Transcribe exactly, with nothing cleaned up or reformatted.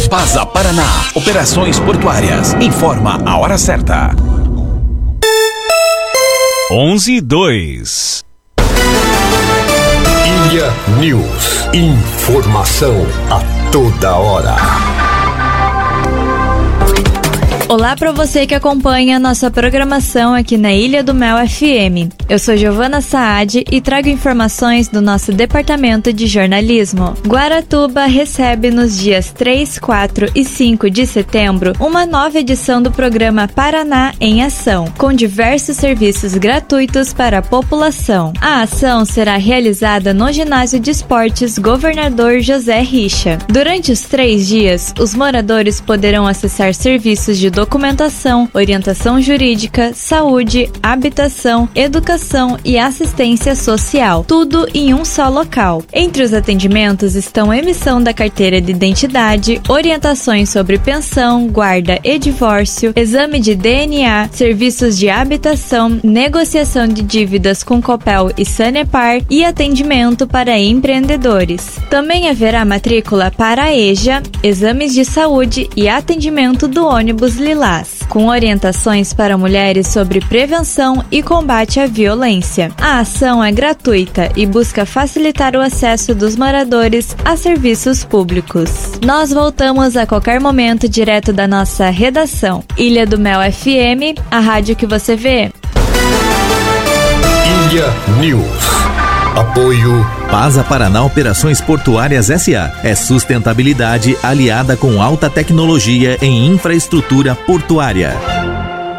Pasa Paraná, operações portuárias. Informa a hora certa. onze e dois. Ilha News. Informação a toda hora. Olá para você que acompanha nossa programação aqui na Ilha do Mel F M. Eu sou Giovana Saad e trago informações do nosso departamento de jornalismo. Guaratuba recebe nos dias três, quatro e cinco de setembro uma nova edição do programa Paraná em Ação, com diversos serviços gratuitos para a população. A ação será realizada no Ginásio de Esportes Governador José Richa. Durante os três dias, os moradores poderão acessar serviços de documentação, orientação jurídica, saúde, habitação, educação e assistência social, tudo em um só local. Entre os atendimentos estão emissão da carteira de identidade, orientações sobre pensão, guarda e divórcio, exame de D N A, serviços de habitação, negociação de dívidas com Copel e Sanepar e atendimento para empreendedores. Também haverá matrícula para a EJA, exames de saúde e atendimento do ônibus Lilás, com orientações para mulheres sobre prevenção e combate à violência. A ação é gratuita e busca facilitar o acesso dos moradores a serviços públicos. Nós voltamos a qualquer momento direto da nossa redação. Ilha do Mel F M, a rádio que você vê. Ilha News. Apoio Pasa Paraná Operações Portuárias S A. É sustentabilidade aliada com alta tecnologia em infraestrutura portuária.